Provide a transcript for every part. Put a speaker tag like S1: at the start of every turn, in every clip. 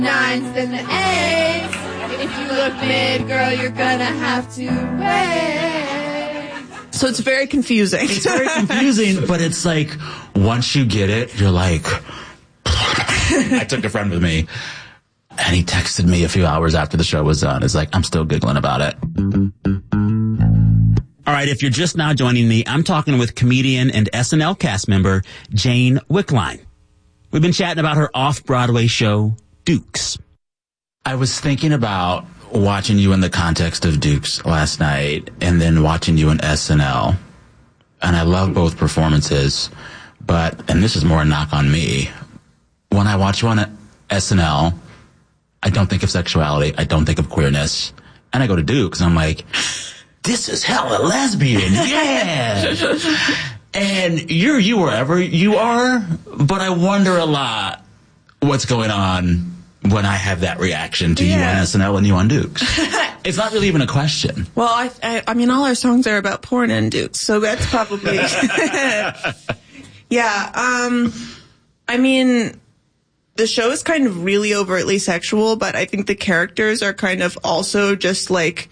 S1: 9s and the 8s. If you look mid, girl, you're gonna have to wait.
S2: So it's very confusing.
S3: It's very confusing, but it's like, once you get it, you're like... I took a friend with me, and he texted me a few hours after the show was done. It's like, I'm still giggling about it. All right, if you're just now joining me, I'm talking with comedian and SNL cast member Jane Wickline. We've been chatting about her off-Broadway show, Dukes. I was thinking about watching you in the context of Dukes last night and then watching you in SNL. And I love both performances, and this is more a knock on me, when I watch you on SNL, I don't think of sexuality. I don't think of queerness. And I go to Dukes and I'm like, this is hella lesbian. Yeah. And you're you wherever you are, but I wonder a lot what's going on when I have that reaction to you on SNL and you on Dukes. It's not really even a question.
S2: Well, I mean, all our songs are about porn and Dukes, so that's probably... Yeah, I mean... The show is kind of really overtly sexual, but I think the characters are kind of also just, like,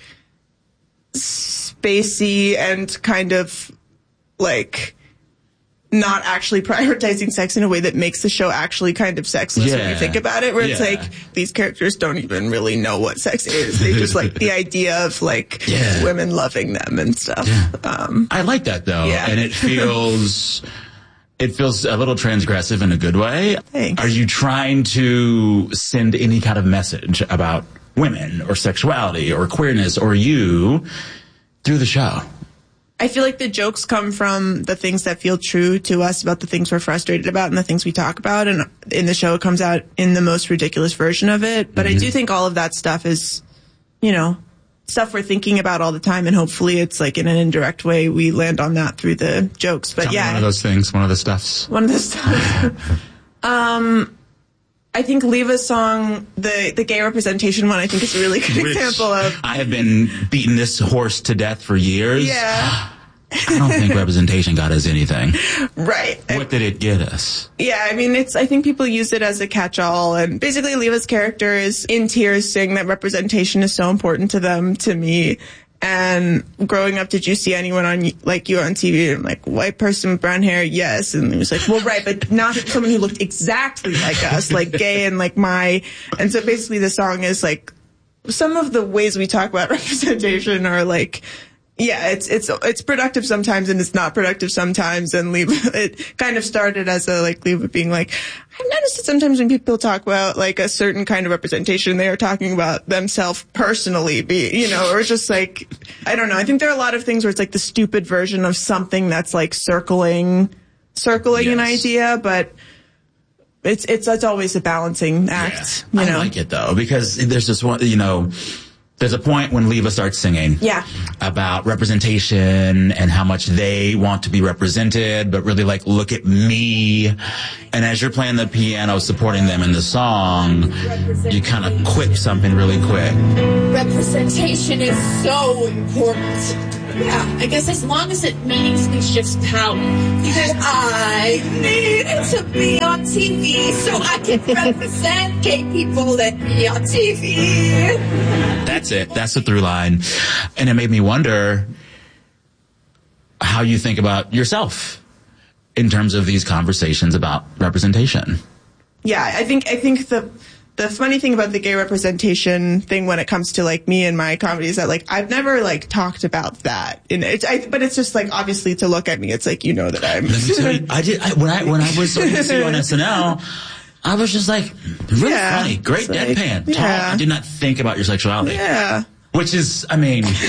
S2: spacey and kind of, like, not actually prioritizing sex in a way that makes the show actually kind of sexless when you think about it, where it's like, these characters don't even really know what sex is. They just like the idea of, like, women loving them and stuff.
S3: Yeah. I like that, though, and it feels... It feels a little transgressive in a good way.
S2: Thanks.
S3: Are you trying to send any kind of message about women or sexuality or queerness or you through the show?
S2: I feel like the jokes come from the things that feel true to us about the things we're frustrated about and the things we talk about. And in the show, it comes out in the most ridiculous version of it. But I do think all of that stuff is, you know, stuff we're thinking about all the time, and hopefully it's like in an indirect way we land on that through the jokes. But
S3: Tell me one of those things, one of the stuffs.
S2: I think Leva's song, the gay representation one, I think is a really good example of...
S3: I have been beating this horse to death for years.
S2: Yeah.
S3: I don't think representation got us anything.
S2: Right.
S3: What did it get us?
S2: Yeah, I mean, I think people use it as a catch-all, and basically Leva's character is in tears saying that representation is so important to them, to me. And growing up, did you see anyone like you on TV? I'm like, white person with brown hair, yes. And he was like, well, right, but not someone who looked exactly like us, like gay and like and so basically the song is like, some of the ways we talk about representation are like, yeah, it's productive sometimes and it's not productive sometimes. And it kind of started as Leva being like, I've noticed that sometimes when people talk about like a certain kind of representation, they are talking about themselves personally, or just like, I don't know. I think there are a lot of things where it's like the stupid version of something that's like circling an idea, but it's always a balancing act.
S3: Yeah. I like it though, because there's this one, there's a point when Leva starts singing about representation and how much they want to be represented, but really like, look at me. And as you're playing the piano, supporting them in the song, you kind of quip something really quick.
S1: Representation is so important. Yeah, I guess as long as it meaningfully shifts power. Because I need to be on TV so I can represent gay people and be on TV.
S3: That's it. That's the through line. And it made me wonder how you think about yourself in terms of these conversations about representation.
S2: Yeah, I think the funny thing about the gay representation thing when it comes to like me and my comedy is that like I've never like talked about that but it's just like obviously to look at me it's like that I'm.
S3: Let me tell you, when I was starting to see you on SNL, I was just like really funny, great deadpan. I did not think about your sexuality.
S2: Yeah,
S3: which is, I mean.